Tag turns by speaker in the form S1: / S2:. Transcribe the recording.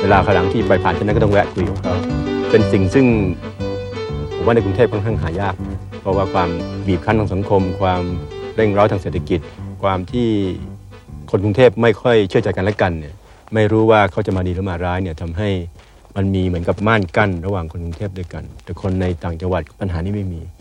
S1: วลาคราวหลังที่ไปผ่านที่นั่นก็ต้องแวะคุยกับเขาเป็นสิ่งซึ่งผมว่าในกรุงเทพค่อนข้างหายากเพราะว่าความบีบคั้นของสังคมความเร่งเร้าทางเศรษฐกิจความที่คนกรุงเทพไม่ค่อยเชื่อใจกันและกันเนี่ยไม่รู้ว่าเขาจะมาดีหรือมาร้ายเนี่ยทำให้มันมีเหมือนกับม่านกั้นระหว่างคนกรุงเทพด้วยกันแต่คนในต่างจังหวัดปัญหานี้ไม่มี